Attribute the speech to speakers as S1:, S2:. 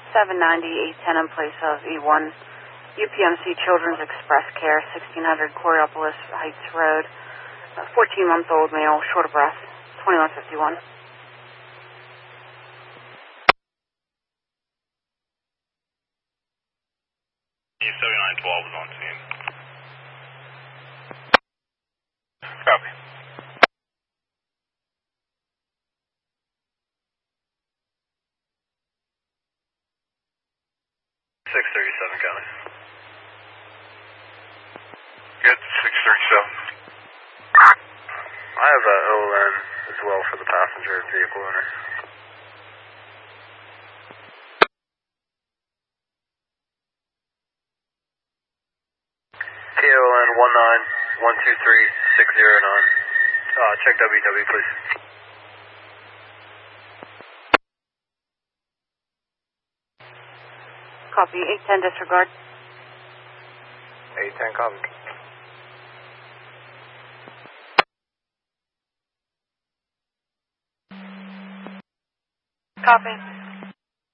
S1: 790, 810 in place of E1. UPMC Children's Express Care, 1600 Coriopolis Heights Road. 14-month-old male, short of breath, 2151.
S2: E7912 is on scene. Copy. 637 County.
S3: Good, 637.
S2: I have a OLN as well for the passenger and vehicle owner. TOLN 19123-609. Check WW, please.
S1: Copy, 810 disregard.
S2: 810, copy.
S1: Copy.